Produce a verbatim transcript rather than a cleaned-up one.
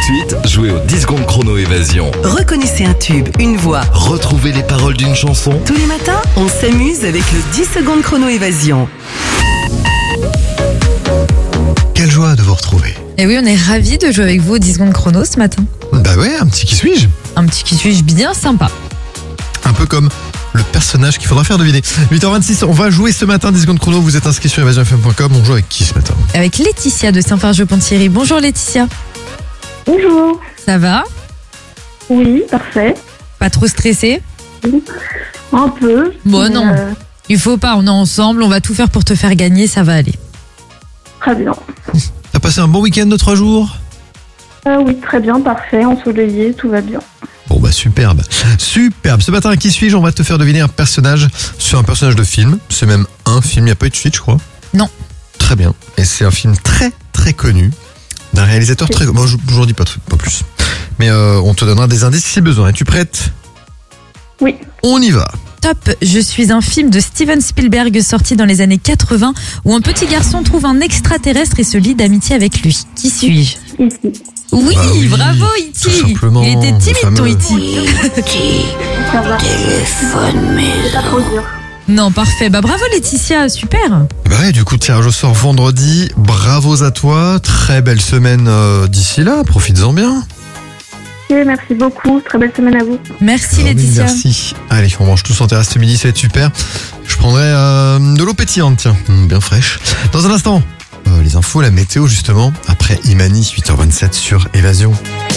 suite, jouez au dix secondes chrono évasion. Reconnaissez un tube, une voix. Retrouvez les paroles d'une chanson. Tous les matins, on s'amuse avec le dix secondes chrono évasion. Quelle joie de vous retrouver. Et oui, on est ravis de jouer avec vous au dix secondes chrono ce matin. Bah ouais, un petit qui suis-je. Un petit qui suis-je bien sympa. Un peu comme le personnage qu'il faudra faire deviner. huit heures vingt-six, on va jouer ce matin dix secondes chrono. Vous êtes inscrit sur évasion f m point com. On joue avec qui ce matin? Avec Laetitia de Saint-Fargeau-Ponthierry. Bonjour Laetitia. Bonjour. Ça va? Oui, parfait. Pas trop stressée? Un peu. Bon mais, non, euh, il faut pas, on est ensemble, on va tout faire pour te faire gagner, ça va aller. très bien. T'as passé un bon week-end de trois jours? Ah oui, très bien, parfait, ensoleillé, tout va bien. Bon bah superbe. Superbe. Ce matin, à qui suis-je? On va te faire deviner un personnage sur un personnage de film. C'est même un film, il n'y a pas eu de suite je crois. Non. Très bien. Et c'est un film très très connu d'un réalisateur très... Bon, je je vous en dis pas, pas plus. Mais euh, on te donnera des indices si besoin. Es-tu prête? Oui. On y va. Top, je suis un film de Steven Spielberg sorti dans les années quatre-vingts où un petit garçon trouve un extraterrestre et se lie d'amitié avec lui. Qui suis-je? Ici. Oui, Bah oui, bravo E T. tout simplement, Il était le timide ton fameux. E T. Ça va. C'est pas trop dur. Non, parfait. Bah bravo Laetitia, super. Bah ouais, du coup, tirage au sort vendredi. Bravo à toi. Très belle semaine euh, d'ici là. Profites-en bien. Ok, merci beaucoup. Très belle semaine à vous. Merci Ah oui, Laetitia. merci. Allez, on mange tous en terrasse ce midi, ça va être super. Je prendrai euh, de l'eau pétillante, tiens, Mmh, bien fraîche. Dans un instant, euh, les infos, la météo justement, après Imani, huit heures vingt-sept sur Évasion.